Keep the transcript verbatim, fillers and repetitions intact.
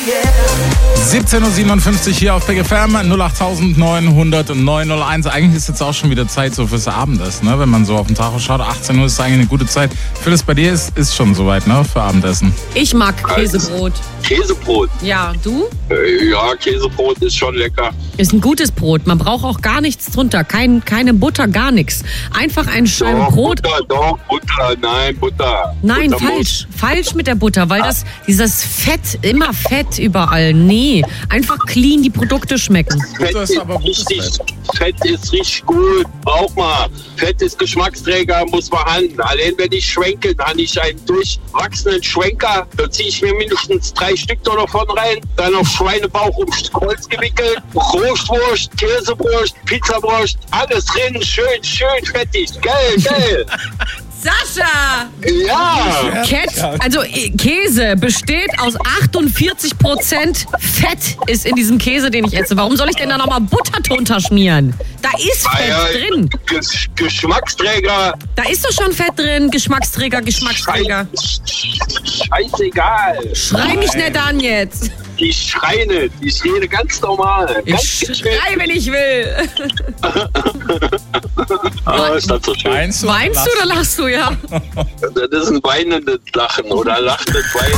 siebzehn Uhr siebenundfünfzig hier auf Big F M, null acht neun null null neun null eins. Eigentlich ist jetzt auch schon wieder Zeit so fürs Abendessen, ne? Wenn man so auf den Tacho schaut. achtzehn Uhr ist eigentlich eine gute Zeit. Phyllis, bei dir ist, ist schon soweit, ne? Für Abendessen. Ich mag Käsebrot. Käsebrot? Ja, du? Äh, ja, Käsebrot ist schon lecker. Ist ein gutes Brot. Man braucht auch gar nichts drunter. Kein, keine Butter, gar nichts. Einfach ein Scheiben Doch, Brot. Butter, doch, Butter, nein, Butter. Nein, Butter falsch. Muss. Falsch mit der Butter, weil das, dieses Fett, immer Fett überall. Nee, einfach clean die Produkte schmecken. Fett ist aber richtig, Fett ist richtig gut. Braucht man. Fett ist Geschmacksträger, muss man haben. Allein wenn ich schwenke, dann habe ich einen durchwachsenen Schwenker. Da ziehe ich mir mindestens drei Stück da davon rein. Dann auf Schweinebauch um Holz gewickelt. Rohstwurst, Käsewurst, Pizzawurst. Alles drin, schön, schön fettig. Geil, geil. Sascha! Ja! Ket, also Käse besteht aus achtundvierzig Prozent Fett ist in diesem Käse, den ich esse. Warum soll ich denn da nochmal Butter drunter schmieren? Da ist Fett ja, drin. Gesch- Geschmacksträger. Da ist doch schon Fett drin. Geschmacksträger, Geschmacksträger. Scheißegal. Schrei mich nicht an jetzt. Ich schreie nicht. Ich rede ganz normal. Ich Ganz schrei, wenn ich will. Ah, ist das so schön. Weinst du, Weinst du oder lachst du, ja? Das ist ein weinendes Lachen oder lachendes Weinen.